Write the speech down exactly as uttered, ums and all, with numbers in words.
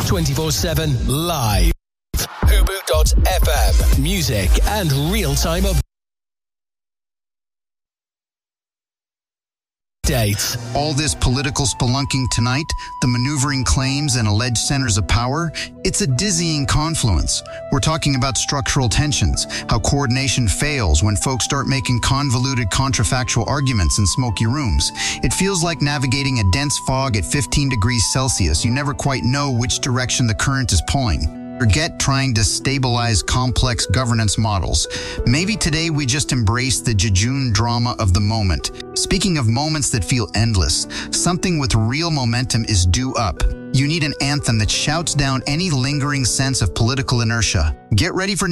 twenty-four seven live. Hubu dot F M. Music and real-time updates. All this political spelunking tonight, the maneuvering claims and alleged centers of power, it's a dizzying confluence. We're talking about structural tensions, how coordination fails when folks start making convoluted contrafactual arguments in smoky rooms. It feels like navigating a dense fog at fifteen degrees Celsius. You never quite know which direction the current is pulling. Forget trying to stabilize complex governance models. Maybe today we just embrace the jejune drama of the moment. Speaking of moments that feel endless, something with real momentum is due up. You need an anthem that shouts down any lingering sense of political inertia. Get ready for